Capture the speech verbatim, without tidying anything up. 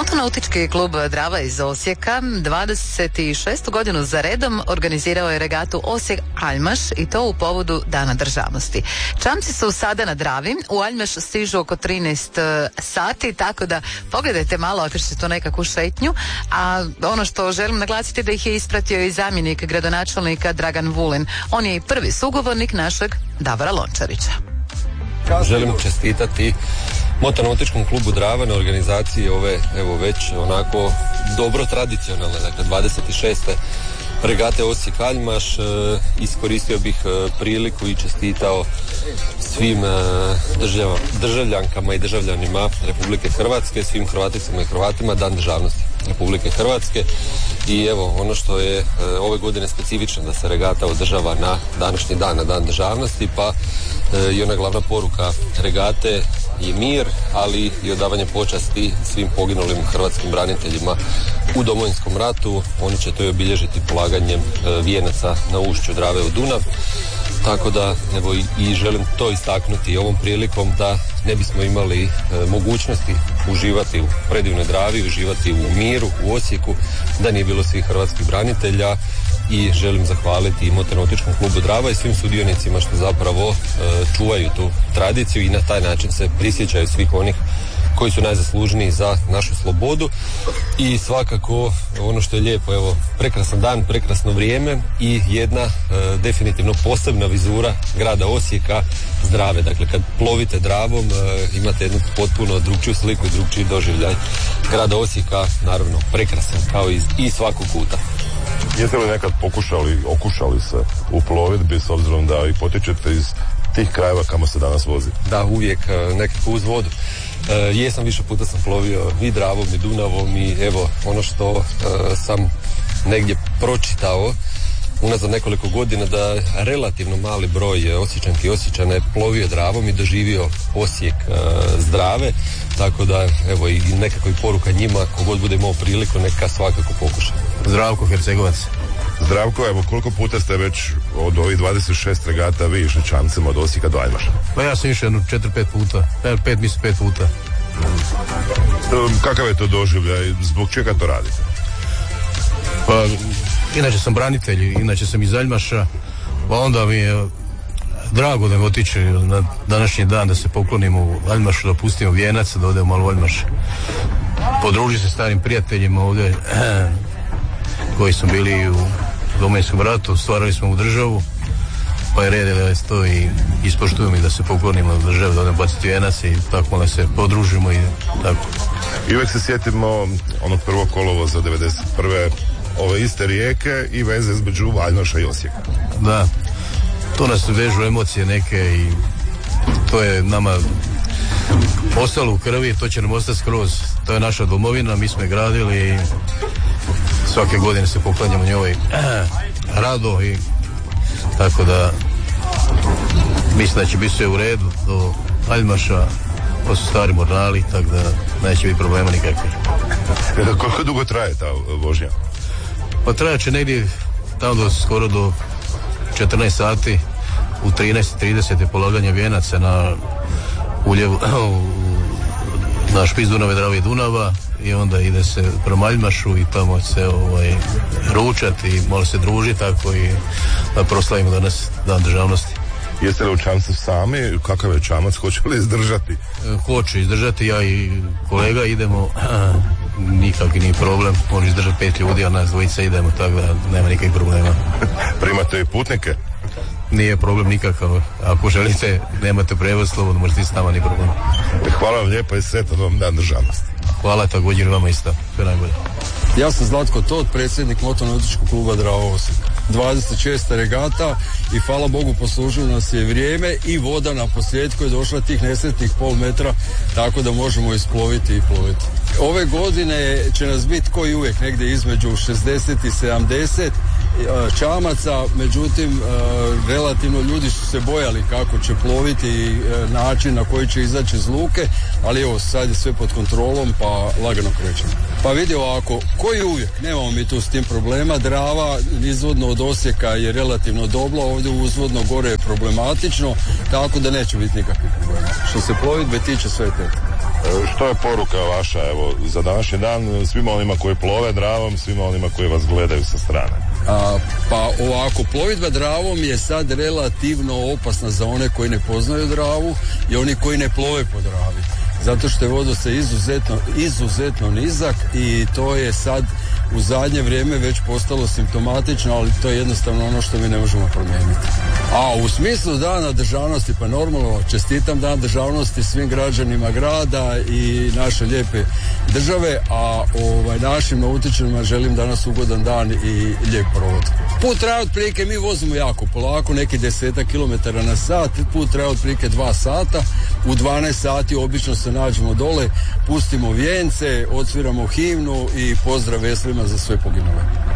Motonautički klub Drava iz Osijeka dvadeset šestu godinu za redom organizirao je regatu Osijek-Aljmaš i to u povodu Dana državnosti. Čamci su sada na Dravi, u Aljmaš stižu oko trinaest sati, tako da pogledajte malo, otišite tu nekakvu šetnju, a ono što želim naglasiti da ih je ispratio i zamjenik gradonačelnika Dragan Vulin. On je i prvi sugovornik našeg Davora Lončarića. Želim čestitati Motonautičkom klubu Drava na organizaciji ove, evo već onako dobro tradicionalne, dakle dvadeset šeste regate Osijek-Aljmaš. E, iskoristio bih e, priliku i čestitao svim e, država, državljankama i državljanima Republike Hrvatske, svim Hrvaticama i Hrvatima Dan državnosti Republike Hrvatske. I evo, ono što je e, ove godine specifično da se regata održava na današnji dan, na Dan državnosti, pa e, i ona glavna poruka regate je mir, ali i odavanje počasti svim poginulim hrvatskim braniteljima u Domovinskom ratu. Oni će to i obilježiti polaganjem e, vijenaca na ušću Drave u Dunav. Tako da, evo, i, i želim to istaknuti ovom prilikom da ne bismo imali e, mogućnosti uživati u predivnoj Dravi, uživati u miru u Osijeku, da nije bilo svih hrvatskih branitelja. I želim zahvaliti i Motonautičkom klubu Drava i svim sudionicima što zapravo e, čuvaju tu tradiciju i na taj način se prisjećaju svih onih koji su najzaslužniji za našu slobodu. I svakako ono što je lijepo, evo, prekrasan dan, prekrasno vrijeme i jedna e, definitivno posebna vizura grada Osijeka s Drave. Dakle, kad plovite Dravom e, imate jednu potpuno drugčiju sliku i drugčiji doživljaj grada Osijeka, naravno prekrasan kao i, i svakog puta. Jeste li nekad pokušali, okušali se u plovidbi s obzirom da i potičete iz tih krajeva kamo se danas vozi? Da, uvijek nekako uz vodu. E, jesam, više puta sam plovio i Dravom i Dunavom i evo, ono što e, sam negdje pročitao unazad nekoliko godina da relativno mali broj Osječanki i Osječana je plovio Dravom i doživio Osijek e, s Drave, tako da evo i nekako i poruka njima, kogod bude imao priliku neka svakako pokuša. Zdravko Hercegovac. Zdravko, evo koliko puta ste već od ovih dvadeset šest regata vi išli čamcima od Osijeka do Aljmaša? Pa ja sam išao jedno četiri pet puta, pet mislim pet puta. Um, kakav je to doživljaj, zbog čega to radite? Pa inače sam branitelj, inače sam iz Aljmaša, pa onda mi je drago da me otiče na današnji dan da se poklonimo u Aljmašu, da pustimo vijenac, da odemo malo u Aljmaš, podruži se starim prijateljima ovdje koji su bili u Domovinskom ratu, stvarali smo u državu, pa je red da to i ispoštujemo i da se poklonimo u državu, da odemo baciti vijenac i tako da se podružimo i tako. I uvijek se sjetimo onog prvog kolovoza devedeset prve ove iste rijeke i veze između Aljmaša i Osijeka. Da, to nas vežu emocije neke i to je nama ostalo u krvi, to će nam ostati skroz. To je naša domovina, mi smo je gradili i svake godine se poklanjamo njoj rado i tako da mislim da će biti sve u redu do Aljmaša, to su stari mornali, tako da neće biti problema nikakvih. Koliko dugo traje ta vožnja? Pa traje će negdje tamo do, skoro do četrnaest sati, u trinaest i trideset je polaganje vijenaca na uljevu, na špic Dunave, Drave i Dunava i onda ide se prema Aljmašu i tamo se ovaj, ručati i malo se družiti tako i da proslavimo danas Dan državnosti. Jeste li u čamcu sami? Kakav je čamac? Hoće li izdržati? E, hoće izdržati, ja i kolega idemo, nikakvi nije problem, može izdržati pet ljudi, a nas dvojica idemo, tako da nema nikakvih problema. Primate i putnike? Nije problem nikakav, ako želite, nemate prevoz, slobodno možete s nama, nije problem. Hvala vam lijepo i sretan vam Dan državnosti. Hvala također vama isto, sve najbolje. Ja sam Zlatko Tot, predsjednik Motonautičkog kluba Drava Osijek. dvadeset šesta regata i hvala Bogu poslužilo nas je vrijeme i voda na posljedku je došla tih nesretnih pol metra, tako da možemo isploviti i ploviti. Ove godine će nas biti koji uvijek negdje između šezdeset i sedamdeset čamaca, međutim relativno ljudi su se bojali kako će ploviti i način na koji će izaći iz luke, ali evo sad je sve pod kontrolom pa lagano krećemo. Pa vidi ovako, koji uvijek, nemamo mi tu s tim problema, Drava izvodno od Osijeka je relativno dobla, ovdje uzvodno gore je problematično, tako da neće biti nikakvih problema. Što se plovidbe tiče, sve je to. Što je poruka vaša, evo, za današnji dan svima onima koji plove Dravom, svima onima koji vas gledaju sa strane? A, pa ovako, plovidba Dravom je sad relativno opasna za one koji ne poznaju Dravu i oni koji ne plove po Dravi. Zato što je vodostaj izuzetno, izuzetno nizak i to je sad u zadnje vrijeme već postalo simptomatično, ali to je jednostavno ono što mi ne možemo promijeniti. A u smislu dana državnosti, pa normalno čestitam dan državnosti svim građanima grada i naše lijepe države, a ovaj, našim nautičarima želim danas ugodan dan i lijep provod. Put traje otprilike, mi vozimo jako polako, neki desetak kilometara na sat, put traje otprilike dva sata, u dvanaest sati obično se nađemo dole, pustimo vijence, odsviramo himnu i pozdrav veslima za sve poginule.